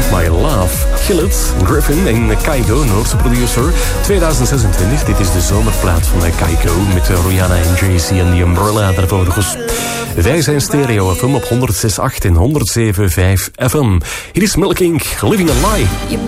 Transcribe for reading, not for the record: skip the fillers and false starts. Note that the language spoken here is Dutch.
My Love. Gillet, Griffin en Kygo, Noorse producer. 2026, dit is de zomerplaat van Kygo met Rihanna en Jay-Z en The Umbrella daarvoor. Wij zijn Stereo FM op 106.8 en 107.5 FM. Hier is Milk Inc. Living a Lie.